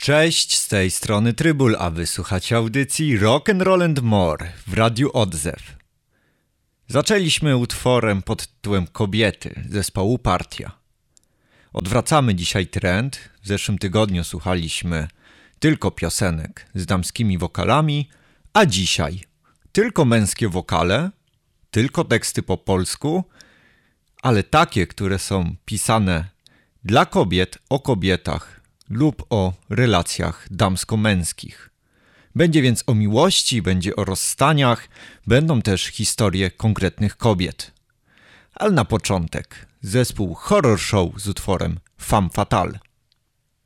Cześć, z tej strony Trybul, a wysłuchacie audycji Rock'n'Roll and More w Radiu Odzew. Zaczęliśmy utworem pod tytułem Kobiety zespołu Partia. Odwracamy dzisiaj trend. W zeszłym tygodniu słuchaliśmy tylko piosenek z damskimi wokalami, a dzisiaj tylko męskie wokale, tylko teksty po polsku, ale takie, które są pisane dla kobiet, o kobietach lub o relacjach damsko-męskich. Będzie więc o miłości, będzie o rozstaniach, będą też historie konkretnych kobiet. Ale na początek zespół Horror Show z utworem Femme Fatale.